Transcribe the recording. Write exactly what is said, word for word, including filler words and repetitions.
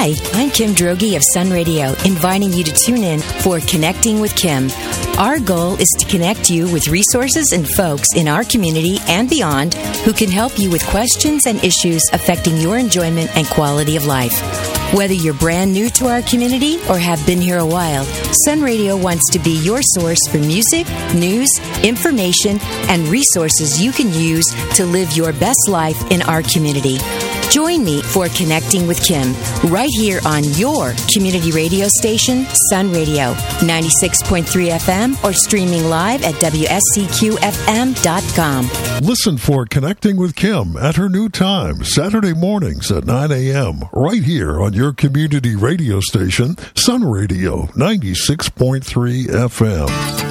Hi, I'm Kim Droege of Sun Radio, inviting you to tune in for Connecting with Kim. Our goal is to connect you with resources and folks in our community and beyond who can help you with questions and issues affecting your enjoyment and quality of life. Whether you're brand new to our community or have been here a while, Sun Radio wants to be your source for music, news, information, and resources you can use to live your best life in our community. Join me for Connecting with Kim, right here on your community radio station, Sun Radio, ninety-six point three F M, or streaming live at W S C Q F M dot com. Listen for Connecting with Kim at her new time, Saturday mornings at nine a.m., right here on your community radio station, Sun Radio, ninety-six point three F M.